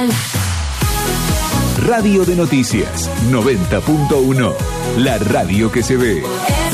Radio de Noticias 90.1, la radio que se ve.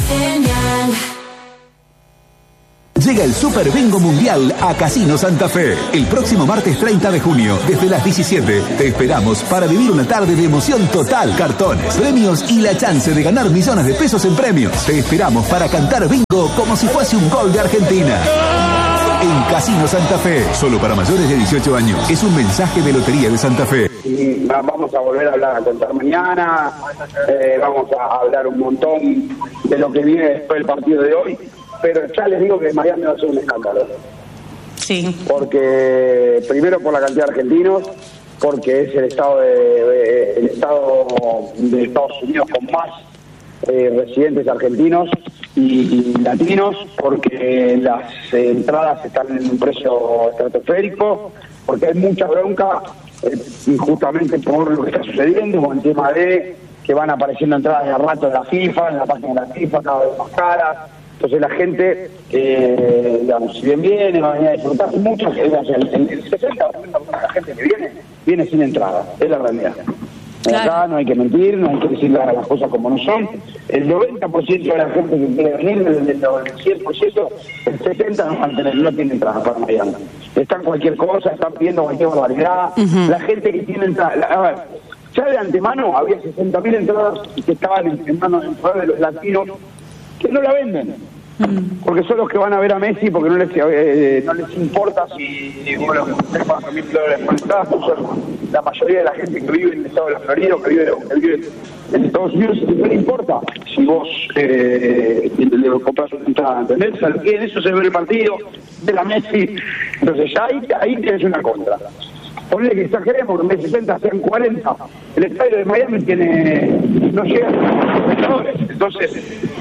Llega el Super Bingo Mundial a Casino Santa Fe. El próximo martes 30 de junio, desde las 17, te esperamos para vivir una tarde de emoción total. Cartones, premios y la chance de ganar millones de pesos en premios. Te esperamos para cantar bingo como si fuese un gol de Argentina. En Casino Santa Fe, solo para mayores de 18 años. Es un mensaje de Lotería de Santa Fe. Y vamos a volver a hablar a contar mañana, vamos a hablar un montón de lo que viene después del partido de hoy, pero ya les digo que Miami va a ser un escándalo. Sí. Porque primero por la cantidad de argentinos, porque es el estado de Estados Unidos con más residentes argentinos y latinos, porque las entradas están en un precio estratosférico, porque hay mucha bronca justamente por lo que está sucediendo con el tema de que van apareciendo entradas de rato de la FIFA, en la página de la FIFA, cada vez más caras. Entonces la gente, digamos, si bien viene, va a venir a disfrutar, mucha gente, el 60% de la gente que viene sin entrada, es la realidad. Claro. Acá no hay que mentir, no hay que decir las cosas como no son. El 90% de la gente que quiere venir, del 100%, el 60% no tiene entrada para Miami. Están cualquier cosa, están pidiendo cualquier barbaridad. La gente que tiene entrada, a ver, ya de antemano había 60.000 entradas que estaban en manos de los latinos que no la venden. Porque son los que van a ver a Messi, porque no les importa si bueno, $4.000 por entrada. Son la mayoría de la gente que vive en el estado de la Florida o que vive en Estados Unidos, no le importa si vos le compras una entrada, ¿entendés? En eso se ve el partido de la Messi. Entonces ya ahí tienes una contra. Ponle que exageremos, porque en vez de 60 sean 40. El estadio de Miami no llega a los espectadores. Entonces,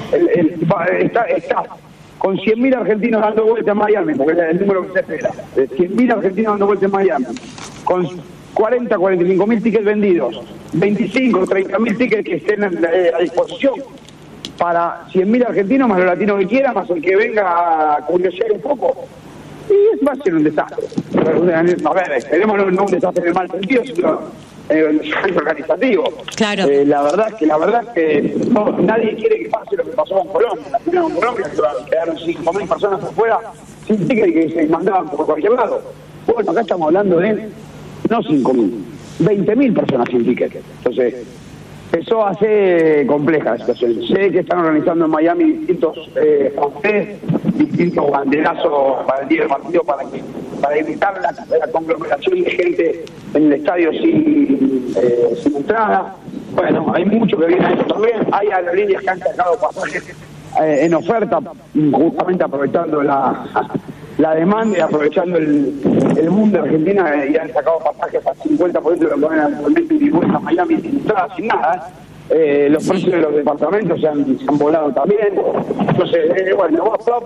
está con 100.000 argentinos dando vuelta en Miami, porque es el número que se espera. 100.000 argentinos dando vuelta en Miami. Con 45.000 tickets vendidos. 30.000 tickets que estén a disposición para 100.000 argentinos, más los latinos que quieran, más el que venga a curiosear un poco. Y va a ser un desastre. A ver, esperemos no un desastre en el mal sentido, sino organizativo. Claro. La verdad es que nadie quiere que pase lo que pasó con Colombia. La primera con Colombia quedaron 5.000 personas afuera sin ticket que se mandaban por cualquier lado. Bueno, acá estamos hablando de no 5.000, 20.000 personas sin ticket. Entonces, eso hace compleja la situación. Sé que están organizando en Miami distintos banderazos para el día del partido para evitar la conglomeración de gente en el estadio sin entrada. Bueno, hay mucho que viene a eso también. Hay aerolíneas que han sacado pasajes en oferta, justamente aprovechando la demanda y aprovechando el boom de Argentina, y han sacado pasajes a 50% de lo que ponen actualmente y vuelta a Miami sin entrada, sin nada. Los precios de los departamentos se han volado también. Entonces, bueno,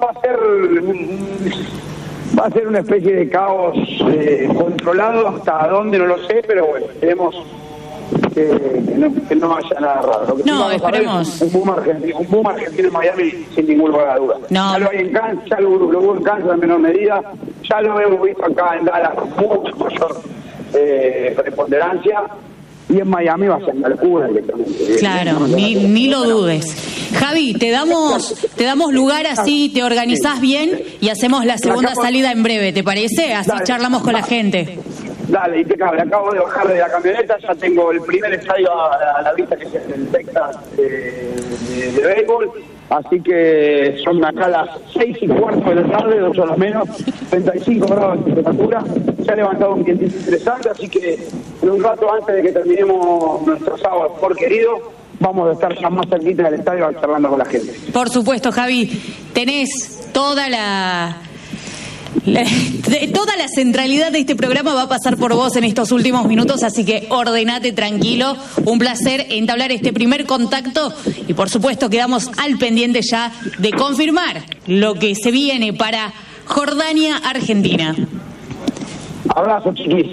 va a ser una especie de caos controlado, hasta dónde no lo sé, pero bueno, esperemos que no haya nada raro. No, esperemos. Un boom argentino en Miami, sin ningún lugar a duda. No. Ya lo hay en Kansas, ya lo hubo en Kansas en menor medida, ya lo hemos visto acá en Dallas con mucho mayor preponderancia. Y en Miami va a ser una locura directamente. Claro, ni lo dudes. Javi, te damos lugar, así te organizás bien y hacemos la segunda salida en breve, ¿te parece? Así charlamos con la gente. Dale, impecable. Acabo de bajar de la camioneta, ya tengo el primer estadio a la vista, que es el Texas de béisbol. Así que son acá las 6:15 de la tarde, 2 horas menos, 35 grados de temperatura. Se ha levantado un vientito interesante, así que en un rato antes de que terminemos nuestro sábado por querido, vamos a estar ya más cerquita del estadio charlando con la gente. Por supuesto, Javi, tenés toda la centralidad de este programa, va a pasar por vos en estos últimos minutos, así que ordenate tranquilo. Un placer entablar este primer contacto y por supuesto quedamos al pendiente ya de confirmar lo que se viene para Jordania, Argentina. Abrazo, chiquis.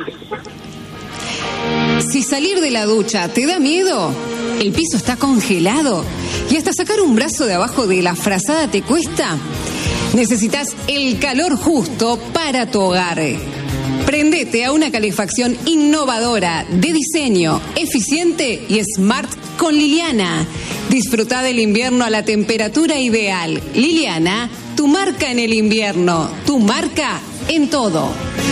Si salir de la ducha te da miedo, el piso está congelado y hasta sacar un brazo de abajo de la frazada te cuesta, necesitas el calor justo para tu hogar. Prendete a una calefacción innovadora, de diseño, eficiente y smart con Liliana. Disfruta del invierno a la temperatura ideal. Liliana, tu marca en el invierno, tu marca en todo.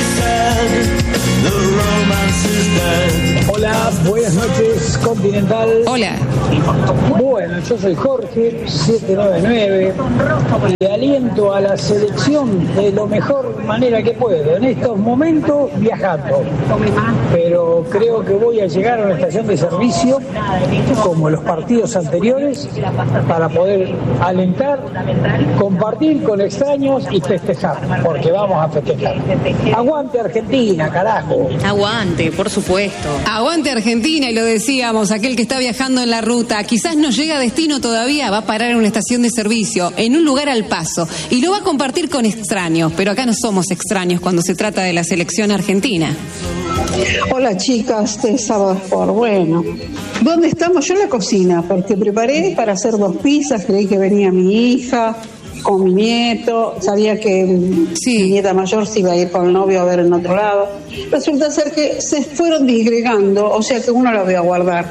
Hola, buenas noches, Continental. Hola. Bueno, yo soy Jorge, 799, y aliento a la selección de la mejor manera que puedo. En estos momentos, viajando. Pero creo que voy a llegar a una estación de servicio, como los partidos anteriores, para poder alentar, compartir con extraños y festejar, porque vamos a festejar. Aguante Argentina, carajo. Aguante, por supuesto. Aguante Argentina, y lo decíamos, aquel que está viajando en la ruta, quizás no llega a destino todavía, va a parar en una estación de servicio, en un lugar al paso, y lo va a compartir con extraños, pero acá no somos extraños cuando se trata de la selección argentina. Hola chicas de Sábado Sport. Bueno, ¿dónde estamos? Yo en la cocina, porque preparé para hacer 2 pizzas, creí que venía mi hija con mi nieto, sabía que mi nieta mayor se iba a ir con el novio a ver en otro lado. Resulta ser que se fueron disgregando, o sea que uno lo voy a guardar.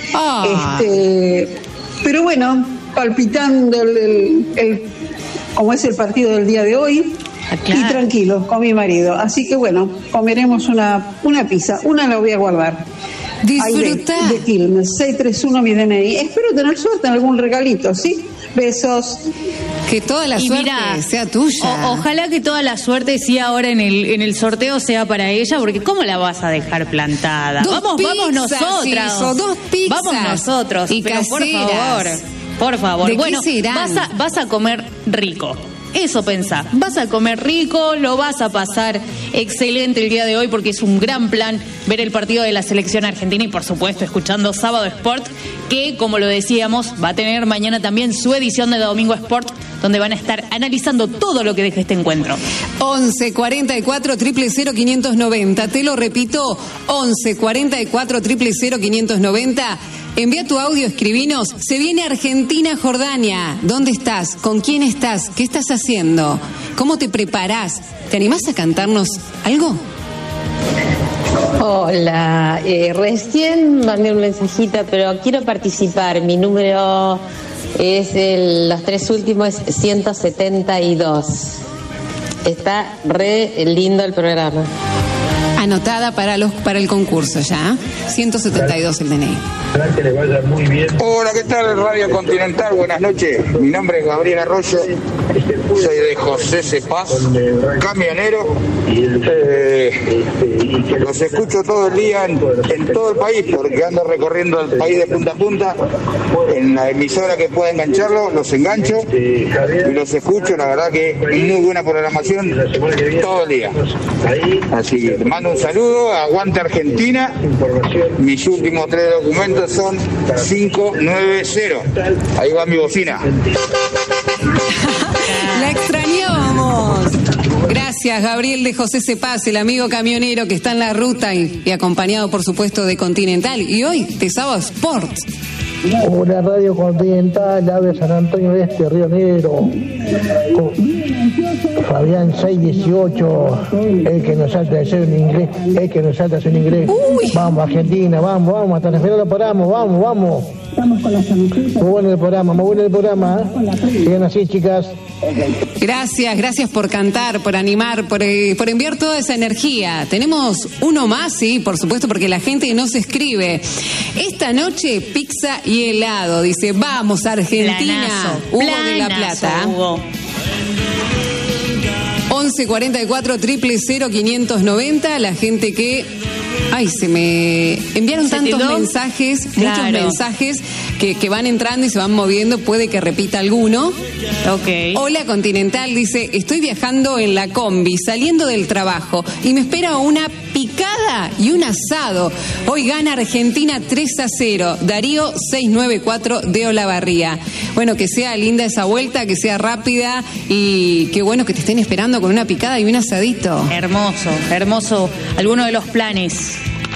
Pero bueno, palpitando como es el partido del día de hoy, claro. Y tranquilo con mi marido. Así que bueno, comeremos una pizza, una la voy a guardar. Disfruta. De Quilmes, 631 mi DNI. Espero tener suerte en algún regalito, ¿sí? Besos. Que toda la suerte mirá, sea tuya. Ojalá que toda la suerte sí ahora en el sorteo sea para ella, porque ¿cómo la vas a dejar plantada? Vamos nosotras. 2 pizzas. Vamos nosotros. Y pero caseras. por favor. Bueno, vas a comer rico. Eso pensá, vas a comer rico, lo vas a pasar excelente el día de hoy porque es un gran plan ver el partido de la selección argentina y por supuesto escuchando Sábado Sport, que como lo decíamos va a tener mañana también su edición de Domingo Sport, donde van a estar analizando todo lo que deje este encuentro. 11 44 000 590, te lo repito, 11 44 000 590. Envía tu audio, escribinos. Se viene Argentina-Jordania. ¿Dónde estás? ¿Con quién estás? ¿Qué estás haciendo? ¿Cómo te preparás? ¿Te animás a cantarnos algo? Hola, recién mandé un mensajito, pero quiero participar. Mi número es los 3 últimos, es 172. Está re lindo el programa. Anotada para el concurso ya. 172 el DNI. Que le vaya muy bien. Hola, ¿qué tal Radio Continental? Buenas noches. Mi nombre es Gabriel Arroyo. Soy de José Cepaz, camionero. Los escucho todo el día en todo el país, porque ando recorriendo el país de punta a punta. En la emisora que pueda engancharlo, los engancho y los escucho. La verdad que muy buena programación todo el día. Así que te mando un saludo. Aguante Argentina. Mis últimos 3 documentos son 590. Ahí va mi bocina. La extrañamos. Gracias, Gabriel de José Cepaz, el amigo camionero que está en la ruta y acompañado, por supuesto, de Continental. Y hoy, de Sábado Sport. Hola, Radio Continental, habla San Antonio Este, Río Negro. Fabián 618, el que nos salta de ser en inglés, Uy. Vamos, Argentina, vamos, hasta el final lo paramos, vamos. Muy bueno el programa, Sigan así, chicas. Gracias por cantar, por animar, por enviar toda esa energía. Tenemos uno más, sí, por supuesto, porque la gente nos escribe. Esta noche, pizza y helado. Dice, vamos, Argentina. Hugo de La Plata. Hugo. 11 44 000 590. La gente que... Ay, se me enviaron tantos mensajes, claro. Muchos mensajes que van entrando y se van moviendo, puede que repita alguno. Ok. Hola Continental, dice, estoy viajando en la combi, saliendo del trabajo y me espera una picada y un asado. Hoy gana Argentina 3-0, Darío 694 de Olavarría. Bueno, que sea linda esa vuelta, que sea rápida y qué bueno que te estén esperando con una picada y un asadito. Hermoso, alguno de los planes.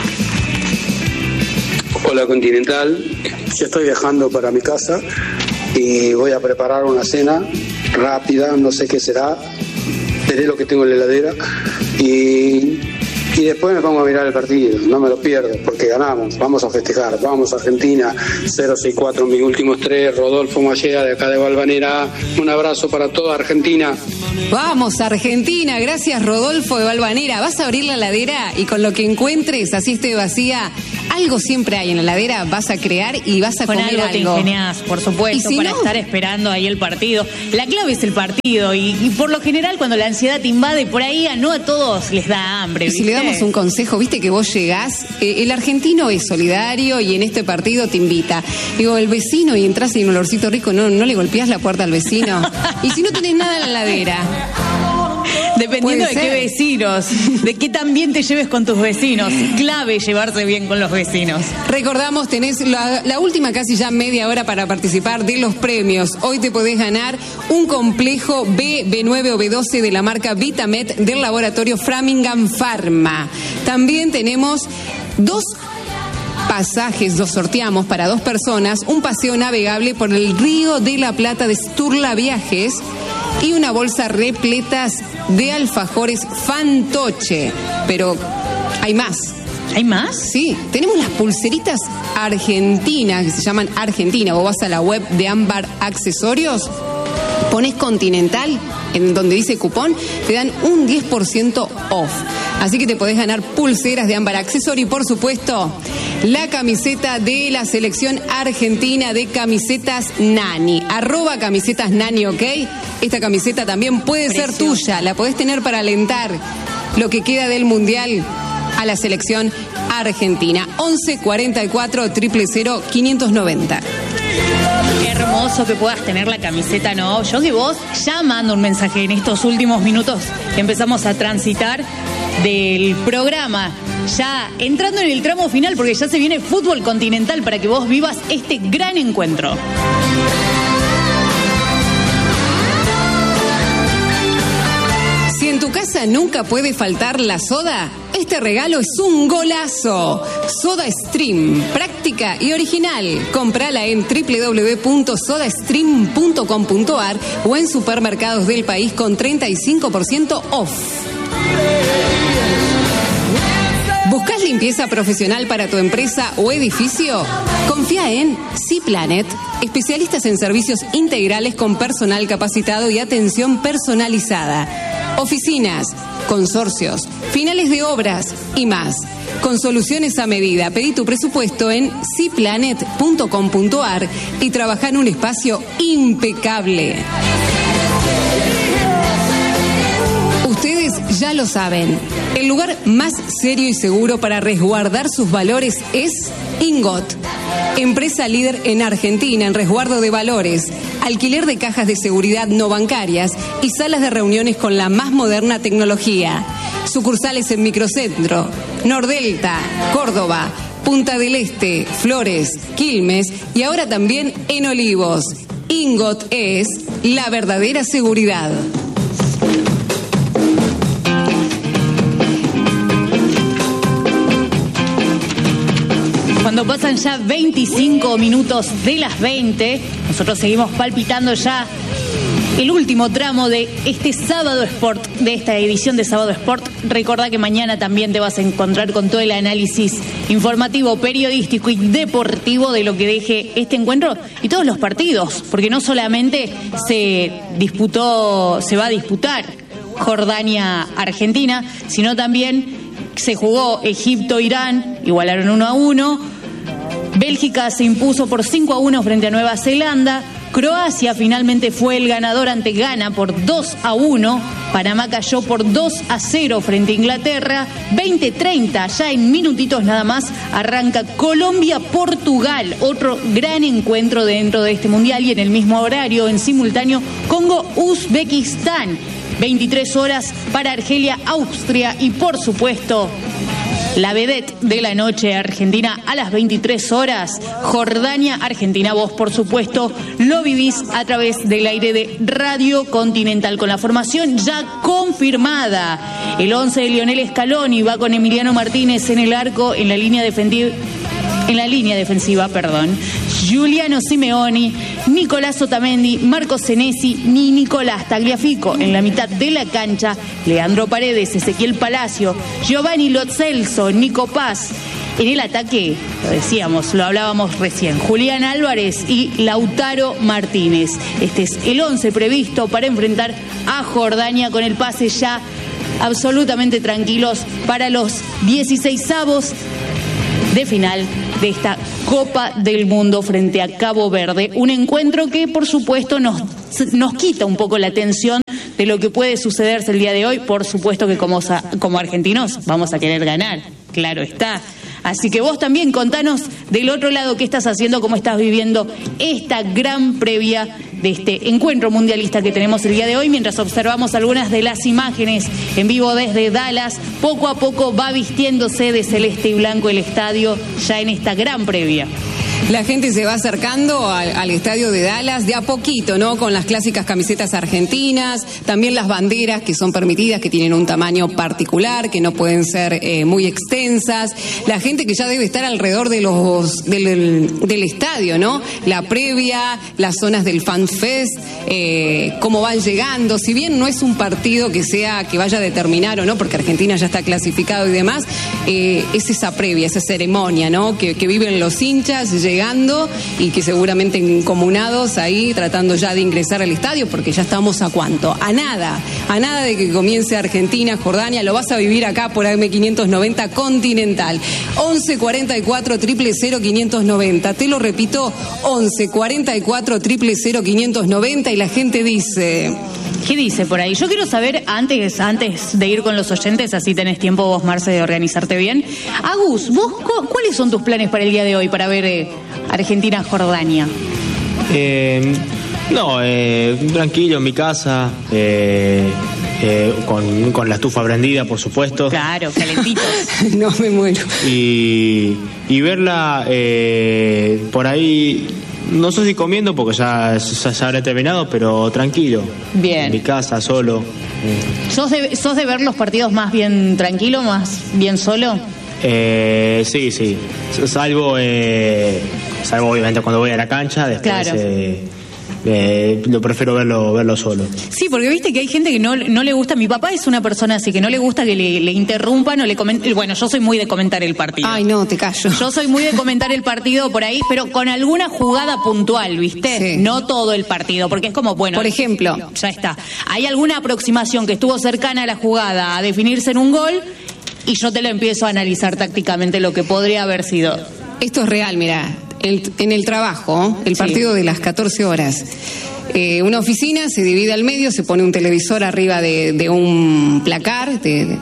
Hola Continental, yo estoy viajando para mi casa y voy a preparar una cena rápida, no sé qué será, veré lo que tengo en la heladera y y después me pongo a mirar el partido, no me lo pierdo, porque ganamos, vamos a festejar, vamos a Argentina, 064 mis últimos 3, Rodolfo Mallea de acá de Valvanera, un abrazo para toda Argentina. Vamos Argentina, gracias Rodolfo de Valvanera. Vas a abrir la heladera y con lo que encuentres, así esté vacía, algo siempre hay en la heladera, vas a crear y vas a comer algo. Te ingeniás, por supuesto, si para estar esperando ahí el partido. La clave es el partido y por lo general cuando la ansiedad te invade por ahí, no a todos les da hambre. ¿viste? Y si le damos un consejo, viste que vos llegás, el argentino es solidario y en este partido te invita. Digo, el vecino y entras y hay un olorcito rico, no le golpeás la puerta al vecino. Y si no tenés nada en la heladera. Dependiendo de qué vecinos, de qué tan bien te lleves con tus vecinos. Clave llevarse bien con los vecinos. Recordamos, tenés la última casi ya media hora para participar de los premios. Hoy te podés ganar un complejo B, B9 o B12 de la marca Vitamet del laboratorio Framingham Pharma. También tenemos 2 pasajes, los sorteamos para 2 personas, un paseo navegable por el Río de la Plata de Sturla Viajes y una bolsa repletas de alfajores Fantoche. Pero hay más. ¿Hay más? Sí, tenemos las pulseritas argentinas, que se llaman Argentina. Vos vas a la web de Ámbar Accesorios, pones Continental, en donde dice cupón, te dan un 10% off. Así que te podés ganar pulseras de Ámbar Accessorio y, por supuesto, la camiseta de la selección argentina de camisetas Nani. @camisetas Nani, ¿ok? Esta camiseta también puede ser tuya, la podés tener para alentar lo que queda del Mundial a la selección argentina. 11 44 000 590. Qué hermoso que puedas tener la camiseta, ¿no? Yo que vos ya mando un mensaje en estos últimos minutos que empezamos a transitar del programa, ya entrando en el tramo final, porque ya se viene fútbol continental para que vos vivas este gran encuentro. Si en tu casa nunca puede faltar la soda, este regalo es un golazo. Soda Stream, práctica y original. Comprala en www.sodastream.com.ar o en supermercados del país con 35% off. ¿Buscas limpieza profesional para tu empresa o edificio? Confía en C-Planet, especialistas en servicios integrales con personal capacitado y atención personalizada. Oficinas, consorcios, finales de obras y más. Con soluciones a medida. Pedí tu presupuesto en cplanet.com.ar y trabaja en un espacio impecable. Ustedes ya lo saben. El lugar más serio y seguro para resguardar sus valores es Ingot. Empresa líder en Argentina en resguardo de valores, alquiler de cajas de seguridad no bancarias y salas de reuniones con la más moderna tecnología. Sucursales en Microcentro, Nordelta, Córdoba, Punta del Este, Flores, Quilmes y ahora también en Olivos. Ingot es la verdadera seguridad. Cuando pasan ya 25 minutos de las 20, nosotros seguimos palpitando ya el último tramo de este Sábado Sport, de esta edición de Sábado Sport. Recordá que mañana también te vas a encontrar con todo el análisis informativo, periodístico y deportivo de lo que deje este encuentro y todos los partidos, porque no solamente se va a disputar Jordania-Argentina, sino también se jugó Egipto-Irán, igualaron 1-1. Bélgica se impuso por 5-1 frente a Nueva Zelanda. Croacia finalmente fue el ganador ante Ghana por 2-1. Panamá cayó por 2-0 frente a Inglaterra. 20:30, ya en minutitos nada más, arranca Colombia-Portugal. Otro gran encuentro dentro de este mundial y en el mismo horario, en simultáneo, Congo-Uzbekistán. 23 horas para Argelia, Austria y por supuesto la vedette de la noche argentina a las 23 horas, Jordania, Argentina. Vos, por supuesto, lo vivís a través del aire de Radio Continental con la formación ya confirmada. El 11 de Lionel Scaloni va con Emiliano Martínez en el arco, en la línea defensiva, Giuliano Simeoni, Nicolás Otamendi, Marcos Senesi ni Nicolás Tagliafico. En la mitad de la cancha, Leandro Paredes, Ezequiel Palacio, Giovanni Lo Celso, Nico Paz. En el ataque, lo decíamos, lo hablábamos recién, Julián Álvarez y Lautaro Martínez. Este es el 11 previsto para enfrentar a Jordania, con el pase ya absolutamente tranquilos para los 16avos de final de esta Copa del Mundo frente a Cabo Verde. Un encuentro que, por supuesto, nos quita un poco la atención de lo que puede sucederse el día de hoy. Por supuesto que como argentinos vamos a querer ganar, claro está. Así que vos también contanos del otro lado qué estás haciendo, cómo estás viviendo esta gran previa de este encuentro mundialista que tenemos el día de hoy, mientras observamos algunas de las imágenes en vivo desde Dallas. Poco a poco va vistiéndose de celeste y blanco el estadio ya en esta gran previa. La gente se va acercando al estadio de Dallas de a poquito, ¿no? Con las clásicas camisetas argentinas, también las banderas que son permitidas, que tienen un tamaño particular, que no pueden ser muy extensas. La gente que ya debe estar alrededor de del estadio, ¿no? La previa, las zonas del Fan Fest, cómo van llegando. Si bien no es un partido que vaya a determinar o no, porque Argentina ya está clasificado y demás, es esa previa, esa ceremonia, ¿no? Que viven los hinchas llegando y que seguramente encomunados ahí tratando ya de ingresar al estadio, porque ya estamos a cuánto, a nada de que comience Argentina, Jordania. Lo vas a vivir acá por AM590 Continental. 11 44 000 590. Te lo repito, 11 44 000 590. Y la gente dice... ¿Qué dice por ahí? Yo quiero saber, antes de ir con los oyentes, así tenés tiempo vos, Marce, de organizarte bien. Agus, ¿vos cuáles son tus planes para el día de hoy para ver Argentina-Jordania? Tranquilo en mi casa, con la estufa prendida, por supuesto. Claro, calentitos. No me muero. Y verla por ahí... No sé si comiendo porque ya habré terminado, pero tranquilo. Bien. En mi casa, solo. ¿Sos de ver los partidos más bien tranquilo, más bien solo? Sí. Salvo obviamente cuando voy a la cancha, después... Claro. Lo prefiero verlo solo. Sí, porque viste que hay gente que no le gusta. Mi papá es una persona así que no le gusta que le interrumpan o le comenten. Bueno, yo soy muy de comentar el partido. Ay, no, te callo. Yo soy muy de comentar el partido por ahí, pero con alguna jugada puntual, ¿viste? Sí. No todo el partido, porque es como, bueno... Por ejemplo. Ya está. Hay alguna aproximación que estuvo cercana a la jugada a definirse en un gol y yo te lo empiezo a analizar tácticamente lo que podría haber sido. Esto es real, mirá. En el trabajo, el partido de las 14 horas, una oficina se divide al medio, se pone un televisor arriba de un placar de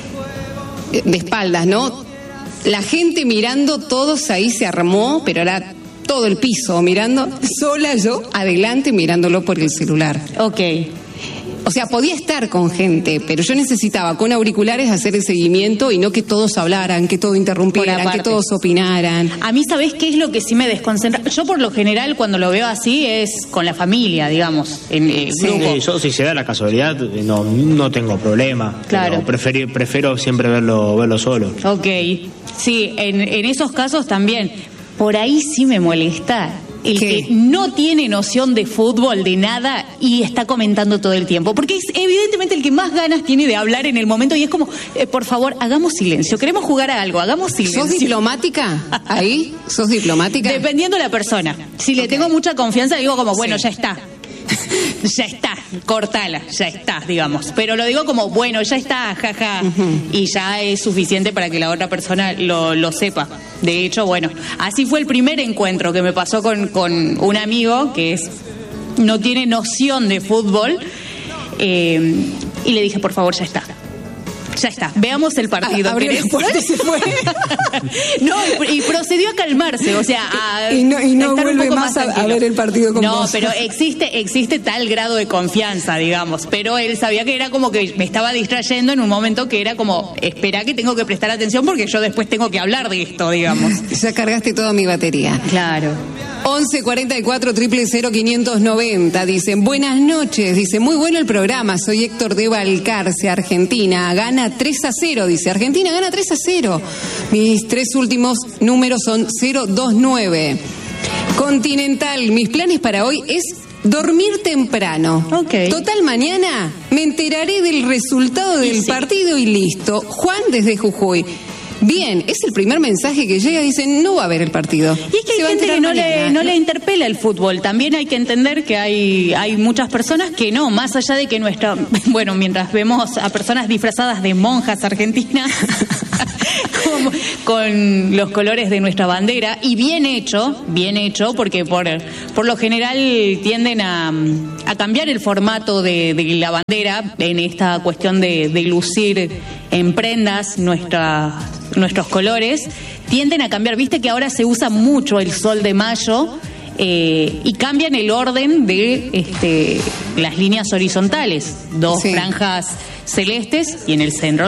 espaldas, ¿no? La gente mirando, todos ahí se armó, pero era todo el piso mirando, sola yo, adelante mirándolo por el celular. Ok. O sea, podía estar con gente, pero yo necesitaba con auriculares hacer el seguimiento y no que todos hablaran, que todo interrumpieran, que todos opinaran. A mí, ¿sabés qué es lo que sí me desconcentra? Yo por lo general cuando lo veo así es con la familia, digamos, en el grupo. Yo si se da la casualidad no tengo problema. Claro. Prefiero siempre verlo solo. Ok. Sí, en esos casos también. Por ahí sí me molesta el que no tiene noción de fútbol, de nada, y está comentando todo el tiempo. Porque es evidentemente el que más ganas tiene de hablar en el momento, y es como, por favor, hagamos silencio. Queremos jugar a algo, hagamos silencio. ¿Sos diplomática ahí? ¿Sos diplomática? Dependiendo de la persona. Si le tengo mucha confianza, digo como, bueno, ya está. Ya está, cortala, ya está, digamos. Pero lo digo como, bueno, ya está, jaja. Y ya es suficiente para que la otra persona lo sepa. De hecho, bueno, así fue el primer encuentro que me pasó con un amigo que no tiene noción de fútbol. Y le dije, por favor, ya está. Ya está, veamos el partido. Abrió la puerta y se fue. No, y procedió a calmarse, o sea, y no vuelve más a ver el partido con vos. No, pero existe tal grado de confianza, digamos, pero él sabía que era como que me estaba distrayendo en un momento que era como, espera que tengo que prestar atención porque yo después tengo que hablar de esto, digamos. Ya cargaste toda mi batería. Claro. 11 44 000 590. Dicen, buenas noches. Dice, muy bueno el programa. Soy Héctor de Balcarce, Argentina. Gana 3-0. Dice, Argentina gana 3-0. Mis 3 últimos números son 029. Continental, mis planes para hoy es dormir temprano. Ok. Total, mañana me enteraré del resultado del partido y listo. Juan desde Jujuy. Bien, es el primer mensaje que llega, dicen, no va a haber el partido. Y es que hay gente que no le interpela el fútbol. También hay que entender que hay muchas personas que no, más allá de que bueno, mientras vemos a personas disfrazadas de monjas argentinas con los colores de nuestra bandera, y bien hecho, porque por lo general tienden a cambiar el formato de la bandera en esta cuestión de lucir en prendas nuestros colores, tienden a cambiar. Viste que ahora se usa mucho el sol de mayo y cambian el orden de las líneas horizontales, dos franjas celestes y en el centro